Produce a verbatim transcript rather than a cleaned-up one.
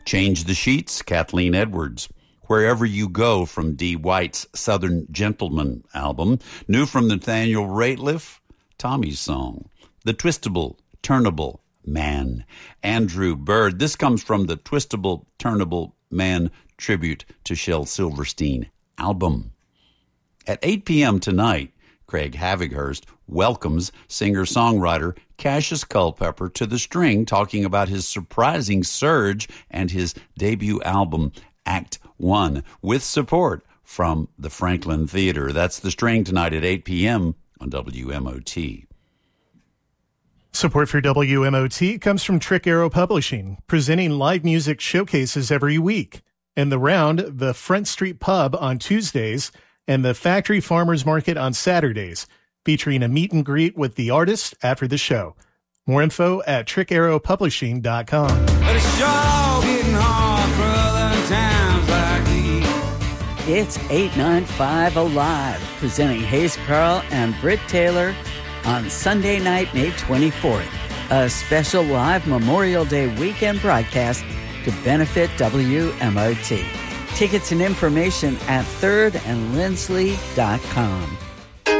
Change the Sheets, Kathleen Edwards. Wherever You Go from Dee White's Southern Gentleman album. New from Nathaniel Rateliff, Tommy's Song. The Twistable, Turnable Man, Andrew Bird. This comes from the Twistable, Turnable Man tribute to Shel Silverstein album. At eight p.m. tonight, Craig Havighurst welcomes singer-songwriter Cassius Culpepper to the String, talking about his surprising surge and his debut album, Act One, with support from the Franklin Theater. That's the String tonight at eight p.m. on W M O T. Support for W M O T comes from Trick Arrow Publishing, presenting live music showcases every week. In the Round, the Front Street Pub on Tuesdays, and the Factory Farmers Market on Saturdays, featuring a meet and greet with the artist after the show. More info at trick arrow publishing dot com. But it's sure getting hard for other times like these. It's eight ninety-five Alive, presenting Hayes Carl and Britt Taylor on Sunday night, May twenty-fourth, a special live Memorial Day weekend broadcast to benefit W M O T. Tickets and information at third and lindsley dot com.